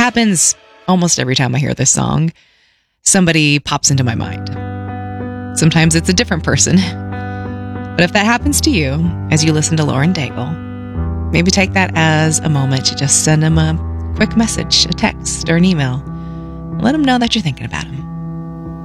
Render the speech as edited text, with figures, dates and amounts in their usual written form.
happens almost every time I hear this song. Somebody pops into my mind. Sometimes it's a different person. But if that happens to you as you listen to Lauren Daigle, maybe take that as a moment to just send him a quick message, a text, or an email. Let him know that you're thinking about him.